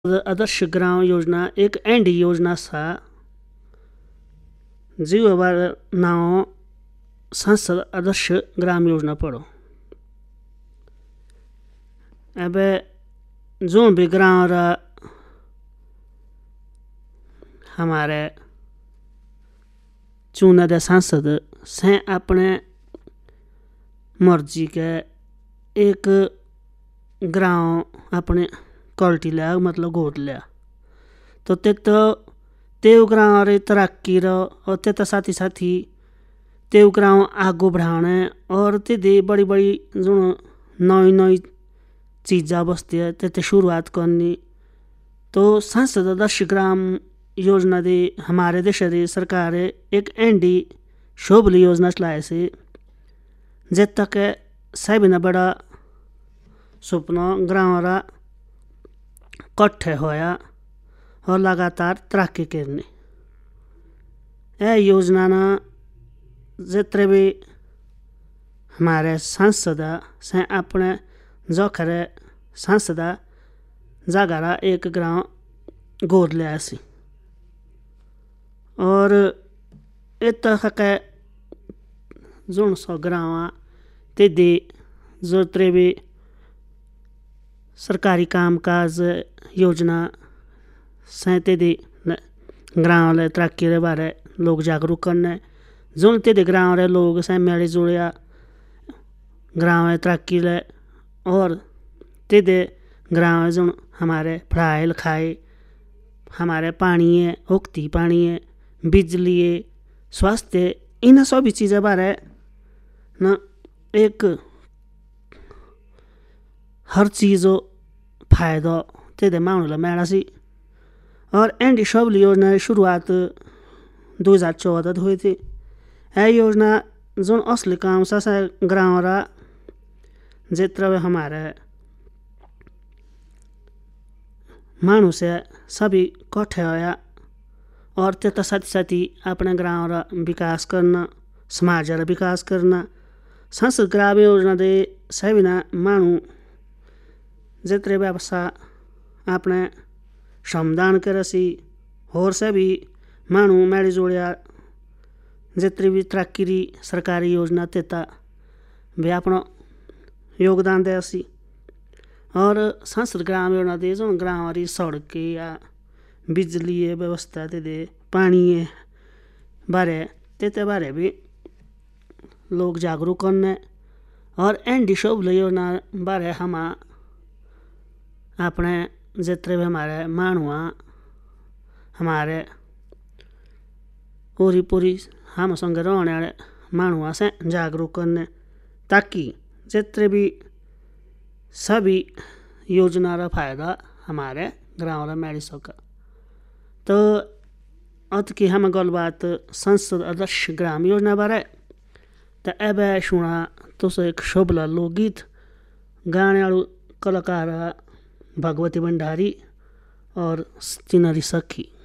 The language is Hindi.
आदर्श ग्राम योजना एक एनडी योजना सा जीवावर नाव संसद आदर्श ग्राम योजना पढ़ो। एबे जो भी गाँव रा हमारे चुने दे सांसद से अपने मर्जी के एक गाँव अपने कल्टी लिया मतलब गोद लिया तो ते गाँव रे तरक्की रो और ते साथी साथी ते गाँव आगो बढ़ाने और ते दे बड़ी बड़ी जो नई नई चीज़ा बसती है ते शुरुआत करनी। तो सांसद आदर्श ग्राम योजना दे हमारे देश रे सरकार एक एनडी शोभली योजना चलाए से जब तक सब न बड़ा सपना गाँव रा कट्ठे होया और लगातार तरक्की करनी। यह योजना ना जितने भी हमारे सांसद से अपने जो खरे सांसद जगह एक गाँव गोद लिया सी और इतना के जो सौ गाँव ते दे जो भी सरकारी काम काज योजना से ते दे गाँव ले तरक्की के बारे लोग जागरूक करने जो ते दे गाँव रे लोग से मेले जुड़िया गाँव तरक्की ले और ते दे गाँव जो हमारे पढ़ाई लिखाई हमारे पानी है उगती पानी है बिजली है स्वास्थ्य इन सभी चीज़ें बारे न एक हर चीज़ों फायदा ते दे मानूला मेरा सी। और एनडी शोभली योजना की शुरुआत 2014 हुई थी। यह योजना जो असली काम सा गाँव रा जितना हमारे मानू से सभी कट्ठे होया और ते साथी साथी अपने गाँव रा विकास करना समाज रा विकास करना। संसद ग्राम योजना दे सभी ना मानू जितने व्यवसाय अपने श्रमदान करे सी और से भी मानू मेरी जोड़िया जितनी भी तरक्की री सरकारी योजना तेता वे अपना योगदान दे सी। और संसद ग्राम योजना दे जो गाँव री सड़क या बिजली व्यवस्था ते दे पानी बारे ते बारे भी लोग जागरूक करने। और एनडी शोभली योजना बारे हम अपने जितने भी हमारे मानवा हमारे पूरी पूरी हम संग रहने वाले मानवा से जागरूक करने ताकि जितने भी सभी योजना का फायदा हमारे गाँव रा मिल सका। तो अत की हम गल बात संसद आदर्श ग्राम योजना बारे तो अब सुना तो एक शोभला लोकगीत गाने वालू कलाकार भगवती भंडारी और चिनारी सखी।